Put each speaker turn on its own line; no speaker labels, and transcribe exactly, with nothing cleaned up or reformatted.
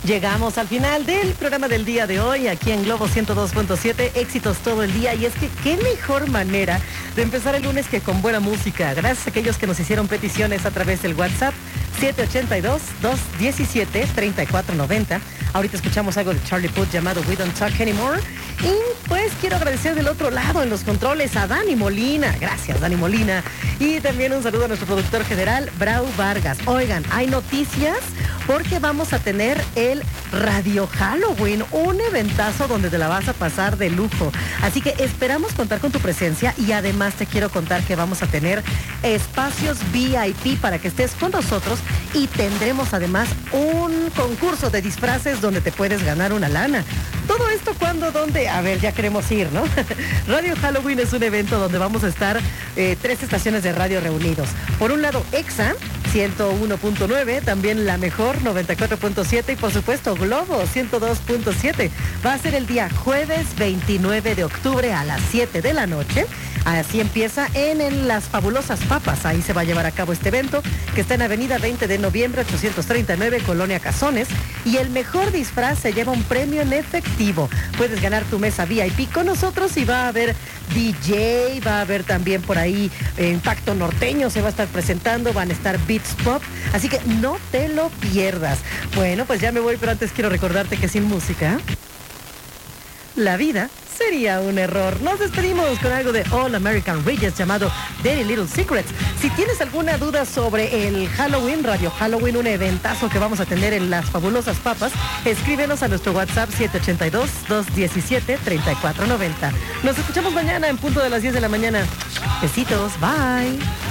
Llegamos al final del programa del día de hoy, aquí en Globo ciento dos punto siete, éxitos todo el día. Y es que qué mejor manera de empezar el lunes que con buena música. Gracias a aquellos que nos hicieron peticiones a través del WhatsApp siete ocho dos, dos uno siete, tres cuatro nueve cero. Ahorita escuchamos algo de Charlie Puth llamado We Don't Talk Anymore. Y pues quiero agradecer del otro lado en los controles a Dani Molina. Gracias, Dani Molina. Y también un saludo a nuestro productor general, Brau Vargas. Oigan, hay noticias porque vamos a tener el Radio Halloween, un eventazo donde te la vas a pasar de lujo. Así que esperamos contar con tu presencia y además te quiero contar que vamos a tener espacios V I P para que estés con nosotros y tendremos además un concurso de disfraces donde te puedes ganar una lana. Todo esto, ¿cuándo? ¿Dónde? A ver, ya queremos ir, ¿no? Radio Halloween es un evento donde vamos a estar eh, tres estaciones de radio reunidos. Por un lado, Exa ciento uno punto nueve, también La Mejor noventa y cuatro punto siete y por supuesto Globo ciento dos punto siete. Va a ser el día jueves veintinueve de octubre a las siete de la noche. Así empieza en, en Las Fabulosas Papas. Ahí se va a llevar a cabo este evento que está en Avenida veinte de noviembre ochocientos treinta y nueve, Colonia Cazones. Y el mejor disfraz se lleva un premio en efectivo. Puedes ganar tu mesa V I P con nosotros y va a haber D J, va a haber también por ahí eh, Impacto Norteño, se va a estar presentando, van a estar Beats Pop. Así que no te lo pierdas. Bueno, pues ya me voy, pero antes quiero recordarte que sin música la vida sería un error. Nos despedimos con algo de All American Rejects llamado Dirty Little Secrets. Si tienes alguna duda sobre el Halloween, Radio Halloween, un eventazo que vamos a tener en Las Fabulosas Papas, escríbenos a nuestro WhatsApp siete ocho dos, dos uno siete, tres cuatro nueve cero. Nos escuchamos mañana en punto de las diez de la mañana. Besitos, bye.